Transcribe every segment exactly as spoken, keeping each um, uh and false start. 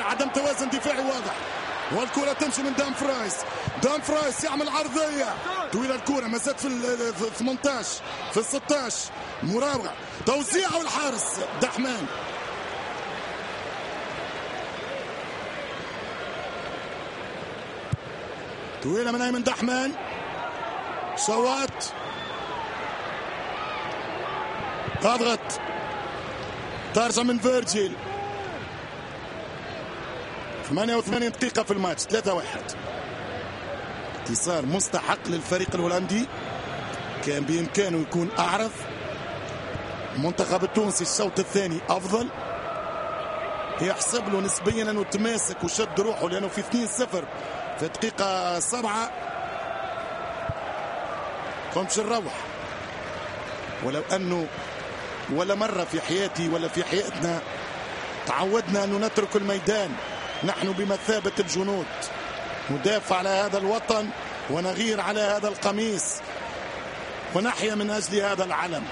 عدم توازن دفاعي واضح، والكرة تمشي من دام فرايس. دام فرايس يعمل عرضية طويلة، الكرة ما زالت في ثمانية عشر في ستة عشر، مراوغة توزيع والحارس دحمان. طويلة من أيمن دحمان، شوات اضغط، ترجع من فيرجيل. ثمانية وثمانين دقيقة في الماتش، ثلاثة واحد. انتصار مستحق للفريق الهولندي، كان بإمكانه يكون أعرض. المنتخب التونسي الشوط الثاني أفضل، يحسب له نسبيا أنه تماسك وشد روحه، لأنه في اثنين صفر في دقيقة سبعة كنتش نروح. ولو أنه ولا مرة في حياتي ولا في حياتنا تعودنا أن نترك الميدان، نحن بمثابة الجنود ندافع على هذا الوطن ونغير على هذا القميص ونحيا من أجل هذا العلم.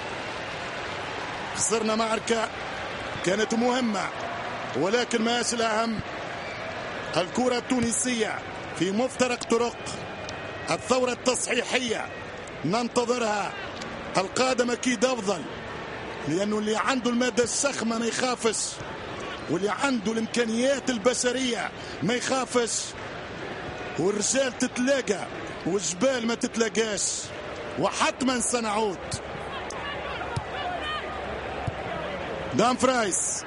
خسرنا معركة كانت مهمة، ولكن ما الأهم الكرة التونسية في مفترق طرق الثورة التصحيحية ننتظرها. القادم أكيد أفضل، لأنه اللي عنده المادة الشخمة ما يخافش، واللي عنده الإمكانيات البشرية ما يخافش. والرجال تتلاقى والجبال ما تتلاقاش، وحتما سنعود. دام فرايس،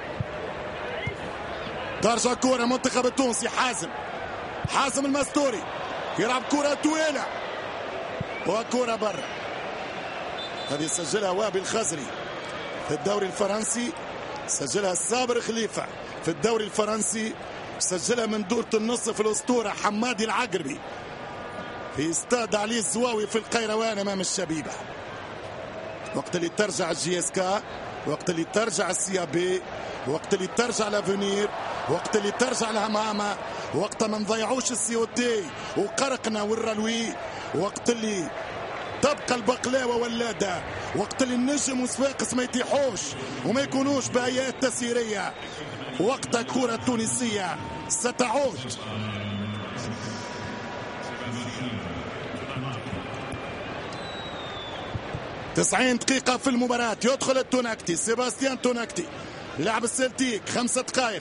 ترجع كرة منتخب التونسي. حازم حازم المستوري يلعب كرة طويلة وكرة برا. هذه سجلها وابي الخزري في الدوري الفرنسي، سجلها الصابر خليفة في الدوري الفرنسي، سجلها من دورة النصف الأسطورة حمادي العقربي في استاد علي الزواوي في القيروان أمام الشبيبة. وقت اللي ترجع الجي اس كا، وقت اللي ترجع السي بي، وقت اللي ترجع لافونير، وقت اللي ترجع الهمامة، وقت ما نضيعوش السيوتي وقرقنا والرلوي، وقت اللي تبقى البقلاوة واللادة، وقت اللي النجم وصفاقس ما يتيحوش وما يكونوش بآيات تسيرية، وقت الكرة التونسية ستعود. تسعين دقيقة في المباراة. يدخل التونكتي سيباستيان تونكتي لاعب السلتيك، خمسة دقائق.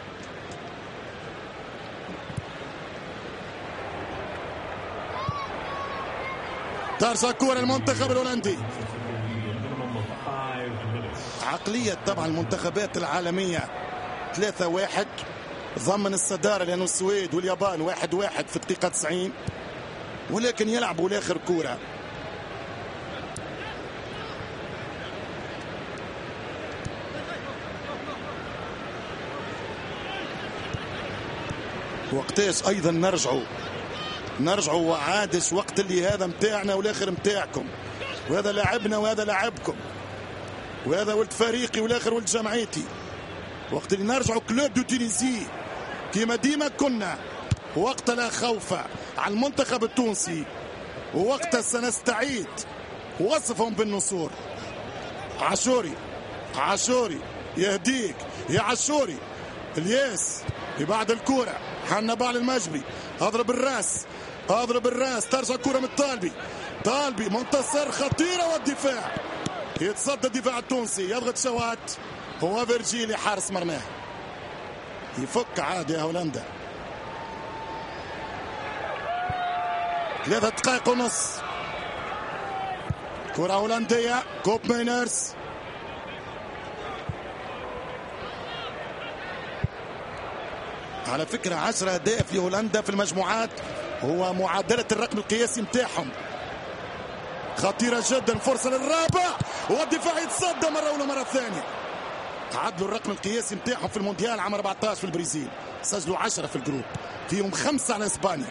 ترجع كرة المنتخب الهولندي. عقلية طبعا المنتخبات العالمية ثلاثة واحد ضمن الصدارة، لأنه السويد واليابان واحد واحد في دقيقة تسعين، ولكن يلعبوا لآخر كرة. وقتاش أيضا نرجعوا نرجعوا وعادش وقت اللي هذا متاعنا والاخر متاعكم، وهذا لاعبنا وهذا لاعبكم، وهذا ولد فريقي والاخر ولد جمعيتي. وقت اللي نرجعوا كلوب دو تونيزي كما ديما كنا، وقت لا خوف على المنتخب التونسي، ووقتها سنستعيد وصفهم بالنصور. عاشوري عاشوري يهديك يا عاشوري. الياس يبعد الكرة، حنبال المجبي اضرب الراس اضرب الراس. ترجع كرة من طالبي طالبي منتصر خطيرة، والدفاع يتصدى الدفاع التونسي، يضغط شوات هو فيرجيلي حارس مرماه يفك عادي يا هولندا. ثلاثة دقائق ونص. كرة هولندية كوب مينرز. على فكرة عشرة أهداف لهولندا في المجموعات، هو معادلة الرقم القياسي متاعهم. خطيرة جدا، فرصة للرابع والدفاع يتصدى مرة أولى مرة ثانية. عدلوا الرقم القياسي متاعهم في المونديال عام أربعة عشر في البرازيل، سجلوا عشرة في الجروب، فيهم خمسة على إسبانيا.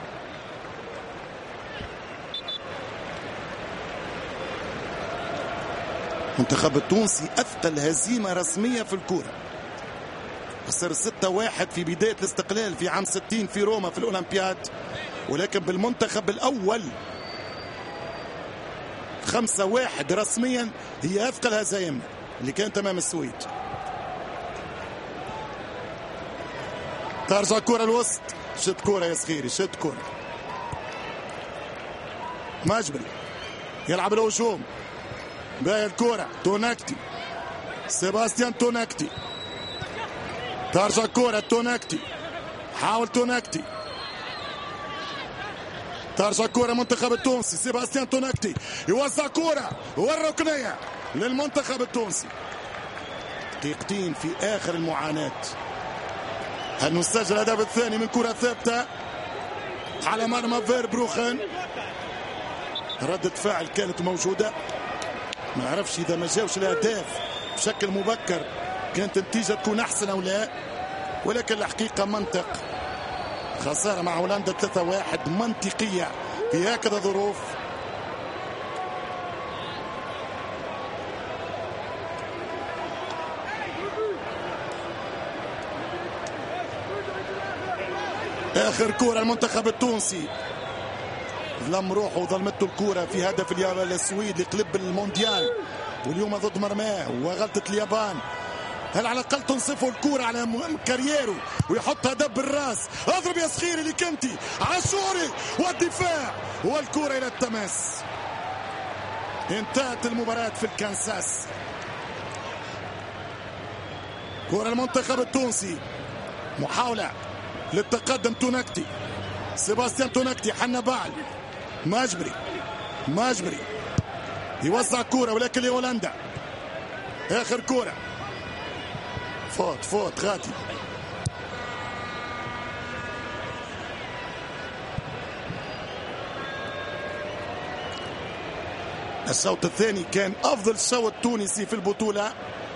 المنتخب التونسي أثقل هزيمة رسمية في الكورة، خسر ستة واحد في بداية الاستقلال في عام ستين في روما في الأولمبياد، ولكن بالمنتخب الأول خمسة واحد رسميا هي أثقل هزايمنا اللي كانت أمام السويد. ترجع كرة الوسط، شد كرة يا صغيري، شد كرة. مجبري يلعب الهجوم، باهي الكرة توناكتي، سيباستيان توناكتي، ترجع كرة توناكتي، حاول توناكتي، ترجع كرة منتخب التونسي، سيباستيان توناكتي يوزع كرة والركنية للمنتخب التونسي. دقيقتين في آخر المعاناة. هل نسجل الهدف الثاني من كرة ثابتة على مرمى فيربروخن؟ ردة فعل كانت موجودة، ما عرفش إذا ما جاوش الأهداف بشكل مبكر كانت النتيجة تكون أحسن أو لا، ولكن الحقيقة منطق خسارة مع هولندا ثلاثة واحد منطقية في هكذا ظروف. آخر كرة المنتخب التونسي ظلم روحه وظلمته الكرة في هدف اليابان السويد لقلب المونديال، واليوم ضد مرماه وغلطة اليابان. هل على الأقل تنصفه الكرة على كاريرو ويحط هدف بالراس؟ اضرب يا صخيري لكنتي عاشوري والدفاع والكرة إلى التماس. انتهت المباراة في الكنساس. كرة المنتخب التونسي، محاولة للتقدم، توناكتي، سيباستيان توناكتي، حنا بعل، ماجبري، ماجبري يوزع كرة ولكن لهولندا. آخر كرة، فوت فوت غادي. الشوط الثاني كان أفضل شوط تونسي في البطولة،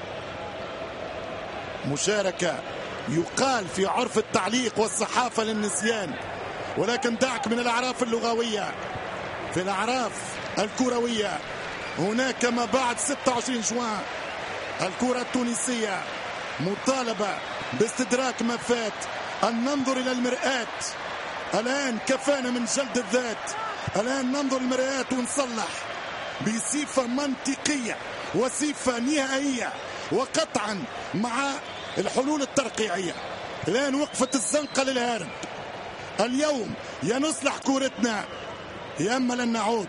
مشاركة يقال في عرف التعليق والصحافة للنسيان، ولكن دعك من الأعراف اللغوية. في الأعراف الكروية هناك ما بعد ستة وعشرين جوان الكرة التونسية مطالبة باستدراك ما فات، أن ننظر إلى المرآة. الآن كفانا من جلد الذات، الآن ننظر المرآة ونصلح بصفة منطقية وصفة نهائية وقطعا مع الحلول الترقيعية. الآن وقفت الزنقة للهارب. اليوم يا نصلح كورتنا يا اما لن نعود.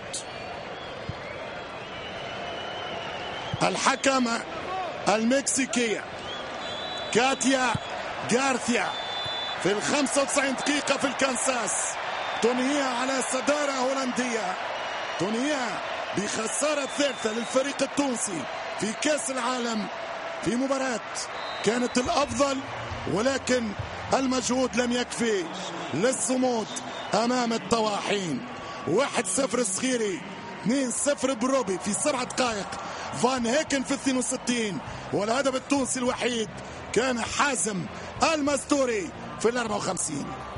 الحكمة المكسيكية كاتيا غارثيا في الخمسة وتسعين دقيقة في الكنساس تنهيها على صدارة هولندية، تنهيها بخسارة ثالثة للفريق التونسي في كأس العالم، في مباراة كانت الأفضل ولكن المجهود لم يكفي للصمود أمام الطواحين. واحد صفر الصخيري، اثنين صفر بروبي في سبع دقائق، فان هيكن في اثنين وستين، والهدف التونسي الوحيد كان حازم المستوري في الأربعة وخمسين.